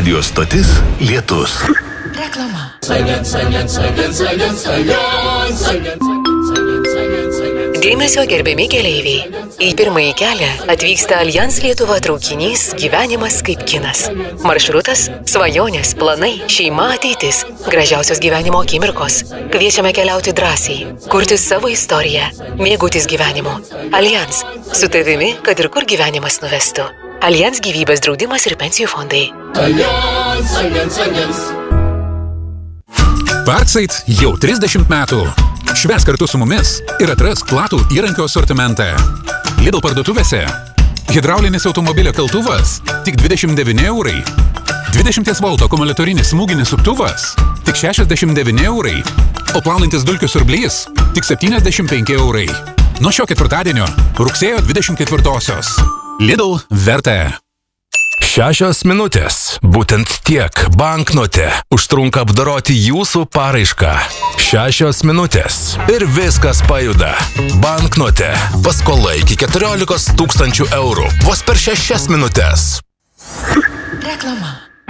Radio stotis Lietus. Reklama. Dėmesio gerbiami keleiviai. Į pirmąjį kelią atvyksta Allianz Lietuva traukinys Gyvenimas kaip kinas. Maršrutas – svajonės, planai, šeima, ateitis, gražiausios gyvenimo akimirkos. Kviečiame keliauti drąsiai, kurti savo istoriją, mėgautis gyvenimu. Allianz – su tavimi, kad ir kur gyvenimas nuvestų. Allianz gyvybės draudimas ir pensijų fondai. Allianz. Parkside jau 30 metų. Švęsk kartu su mumis ir atrask platų įrankio asortimentą. Lidl parduotuvėse hidraulinis automobilio keltuvas tik 29 eurai. 20 volto akumuliatorinis smūginis suktuvas tik 69 eurai. O plaunantis dulkių siurblys tik 75 eurai. Nuo šio ketvirtadienio, rugsėjo 24-osios. Lidl verta. 6 minutės. Būtent tiek banknote užtrunka apdoroti jūsų paraišką. 6 minutės. Ir viskas pajuda. Banknote. Paskola iki 14 000 eurų. Vos per 6 minutės. Reklama.